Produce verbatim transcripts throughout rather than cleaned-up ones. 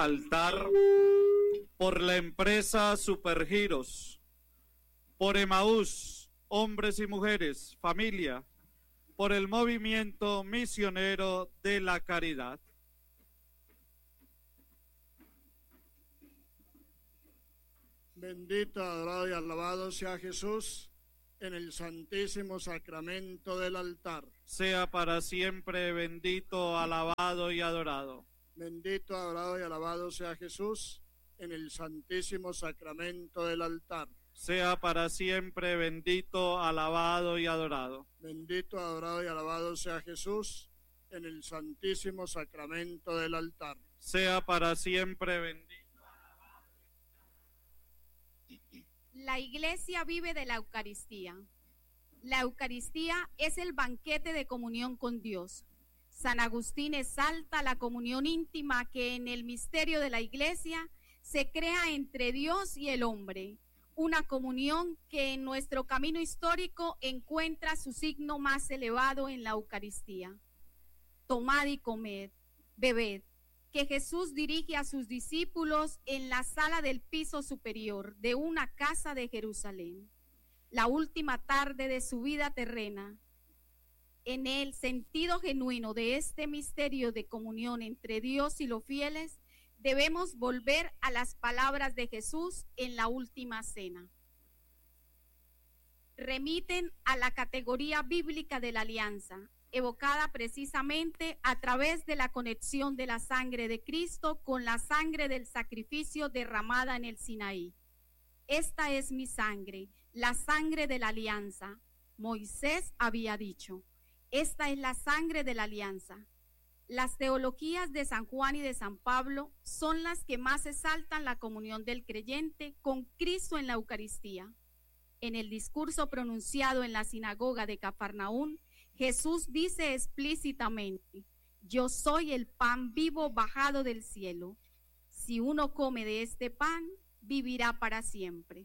altar, por la empresa Supergiros, por Emaús, hombres y mujeres, familia, por el movimiento misionero de la caridad. Bendito, adorado y alabado sea Jesús en el santísimo sacramento del altar. Sea para siempre bendito, alabado y adorado. Bendito, adorado y alabado sea Jesús en el santísimo sacramento del altar. Sea para siempre bendito, alabado y adorado. Bendito, adorado y alabado sea Jesús en el santísimo sacramento del altar. Sea para siempre bendito. La Iglesia vive de la Eucaristía. La Eucaristía es el banquete de comunión con Dios. San Agustín exalta la comunión íntima que en el misterio de la Iglesia se crea entre Dios y el hombre, una comunión que en nuestro camino histórico encuentra su signo más elevado en la Eucaristía. Tomad y comed, bebed, que Jesús dirige a sus discípulos en la sala del piso superior de una casa de Jerusalén, la última tarde de su vida terrena. En el sentido genuino de este misterio de comunión entre Dios y los fieles, debemos volver a las palabras de Jesús en la última cena. Remiten a la categoría bíblica de la alianza, evocada precisamente a través de la conexión de la sangre de Cristo con la sangre del sacrificio derramada en el Sinaí. Esta es mi sangre, la sangre de la alianza. Moisés había dicho, esta es la sangre de la alianza. Las teologías de San Juan y de San Pablo son las que más exaltan la comunión del creyente con Cristo en la Eucaristía. En el discurso pronunciado en la sinagoga de Cafarnaún, Jesús dice explícitamente, yo soy el pan vivo bajado del cielo. Si uno come de este pan, vivirá para siempre.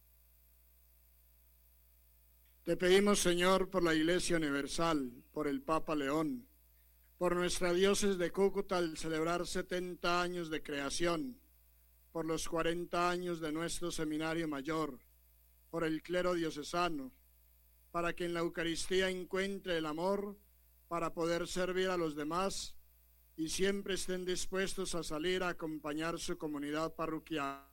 Te pedimos, Señor, por la Iglesia Universal, por el Papa León, por nuestra diócesis de Cúcuta al celebrar setenta años de creación, por los cuarenta años de nuestro seminario mayor, por el clero diocesano, para que en la Eucaristía encuentre el amor para poder servir a los demás y siempre estén dispuestos a salir a acompañar su comunidad parroquial.